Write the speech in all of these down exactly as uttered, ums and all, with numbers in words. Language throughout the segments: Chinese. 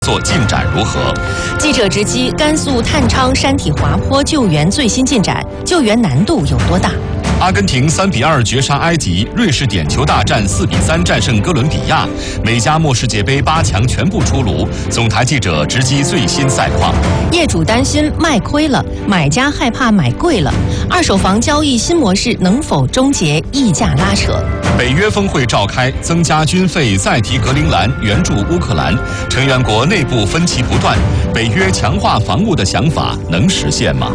作进展如何？ 记者直击甘肃探昌山体滑坡救援最新进展，救援难度有多大？ 阿根廷三比二绝杀埃及，瑞士点球大战四比三战胜哥伦比亚，美加墨世界杯八强全部出炉。总台记者直击最新赛况。 业主担心卖亏了，买家害怕买贵了，二手房交易新模式能否终结溢价拉扯？ 北约峰会召开，增加军费再提格陵兰援助乌克兰，成员国内部分歧不断，北约强化防务的想法能实现吗？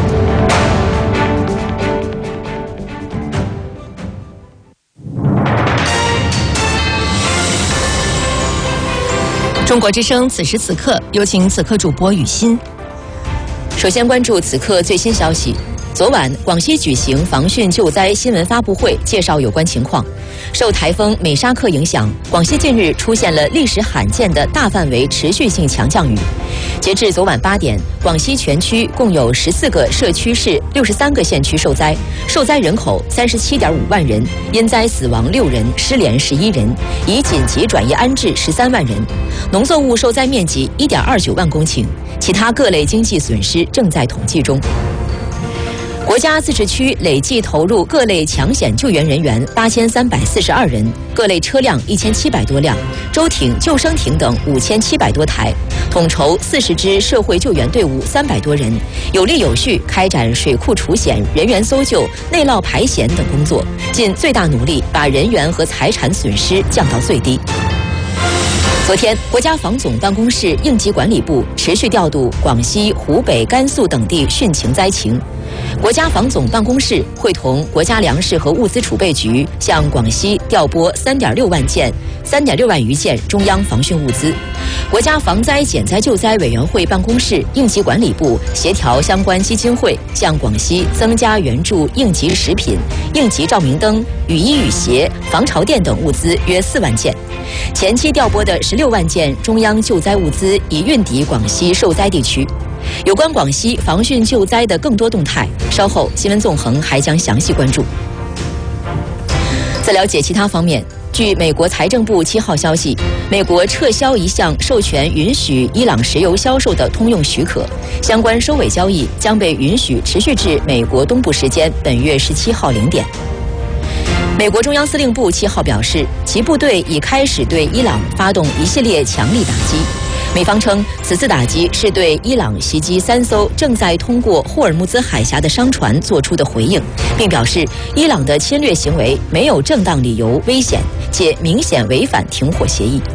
中国之声此时此刻，有请此刻主播雨欣。 首先关注此刻最新消息。昨晚，广西举行防汛救灾新闻发布会，介绍有关情况。受台风美沙克影响，广西近日出现了历史罕见的大范围持续性强降雨。截至昨晚八点，广西全区共有十四个社区市、六十三个县区受灾，受灾人口三十七点五万人，因灾死亡六人，失联十一人，已紧急转移安置十三万人。农作物受灾面积一点二九万公顷，其他各类经济损失正在统计中。国家自治区累计投入各类抢险救援人员八千三百四十二人，各类车辆一千七百多辆，舟艇、救生艇等五千七百多台，统筹四十支社会救援队伍三百多人，有力有序开展水库除险、人员搜救、内涝排险等工作，尽最大努力把人员和财产损失降到最低。昨天，国家防总办公室应急管理部持续调度广西、湖北、甘肃等地汛情灾情。国家防总办公室会同国家粮食和物资储备局向广西调拨三点六万件、三点六万余件中央防汛物资。国家防灾减灾救灾委员会办公室应急管理部协调相关基金会向广西增加援助应急食品、应急照明灯、雨衣雨鞋、防潮垫等物资约四万件。前期调拨的十六万件中央救灾物资已运抵广西受灾地区。有关广西防汛救灾的更多动态，稍后新闻纵横还将详细关注。在了解其他方面，据美国财政部七号消息，美国撤销一项授权允许伊朗石油销售的通用许可，相关收尾交易将被允许持续至美国东部时间本月十七号零点。美国中央司令部七号表示，其部队已开始对伊朗发动一系列强力打击。美方称，此次打击是对伊朗袭击三艘正在通过霍尔木兹海峡的商船做出的回应，并表示伊朗的侵略行为没有正当理由危险，且明显违反停火协议。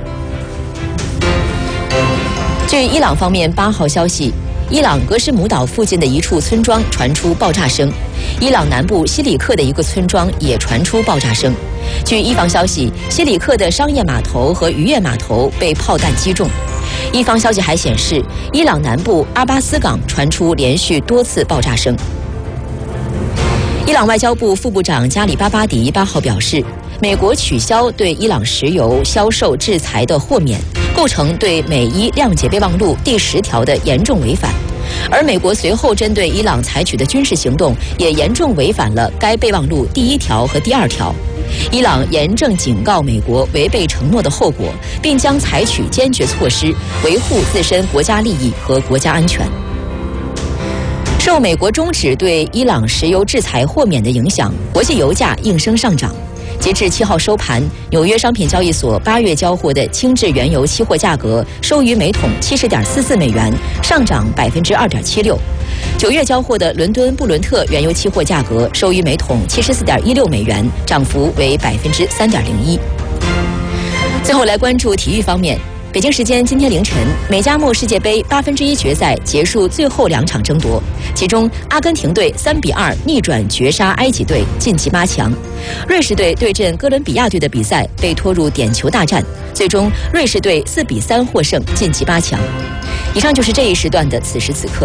据伊朗方面八号消息，伊朗格什姆岛附近的一处村庄传出爆炸声，伊朗南部西里克的一个村庄也传出爆炸声。据伊方消息，西里克的商业码头和渔业码头被炮弹击中。伊方消息还显示，伊朗南部阿巴斯港传出连续多次爆炸声。伊朗外交部副部长加里巴巴迪八号表示，美国取消对伊朗石油销售制裁的豁免，构成对美伊谅解备忘录第十条的严重违反，而美国随后针对伊朗采取的军事行动也严重违反了该备忘录第一条和第二条。伊朗严正警告美国违背承诺的后果，并将采取坚决措施维护自身国家利益和国家安全。受美国终止对伊朗石油制裁豁免的影响，国际油价应声上涨。截至七号收盘，纽约商品交易所八月交货的轻质原油期货价格收于每桶七十点四四美元，上涨百分之二点七六。九月交货的伦敦布伦特原油期货价格收于每桶七十四点一六美元，涨幅为百分之三点零一。最后来关注体育方面。北京时间今天凌晨，美加墨世界杯八分之一决赛结束最后两场争夺，其中阿根廷队三比二逆转绝杀埃及队，晋级八强；瑞士队对阵哥伦比亚队的比赛被拖入点球大战，最终瑞士队四比三获胜，晋级八强。以上就是这一时段的此时此刻。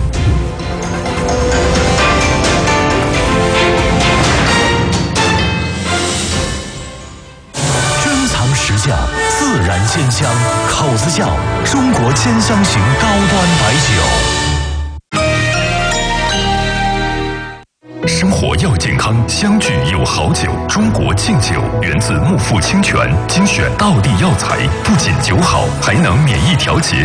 珍藏实窖，自然鲜香，口子窖，中国千香型高端白酒。 生活要健康，相聚有好酒。中国敬酒源自木富清泉，精选道地药材，不仅酒好，还能免疫调节。